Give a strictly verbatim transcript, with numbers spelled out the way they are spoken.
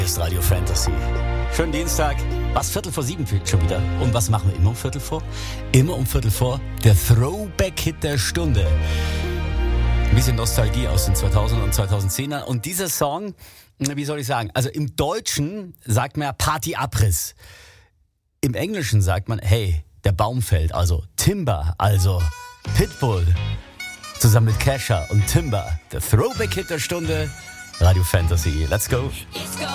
Ist Radio Fantasy. Schönen Dienstag. Was, Viertel vor sieben schon wieder. Und was machen wir immer um Viertel vor? Immer um Viertel vor. Der Throwback-Hit der Stunde. Ein bisschen Nostalgie aus den zweitausender und zweitausendzehner. Und dieser Song, wie soll ich sagen, also im Deutschen sagt man ja Partyabriss. Im Englischen sagt man, hey, der Baum fällt. Also Timber, also Pitbull. Zusammen mit Kesha und Timber. Der Throwback-Hit der Stunde. Radio Fantasy. Let's go.